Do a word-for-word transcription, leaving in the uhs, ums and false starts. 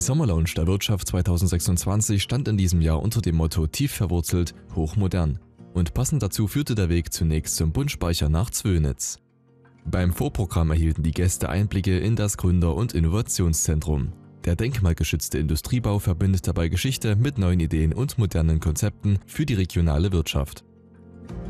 Sommerlounge der Wirtschaft zweitausendsechsundzwanzig stand in diesem Jahr unter dem Motto tief verwurzelt, hochmodern. Und passend dazu führte der Weg zunächst zum Bundspeicher nach Zwönitz. Beim Vorprogramm erhielten die Gäste Einblicke in das Gründer- und Innovationszentrum. Der denkmalgeschützte Industriebau verbindet dabei Geschichte mit neuen Ideen und modernen Konzepten für die regionale Wirtschaft.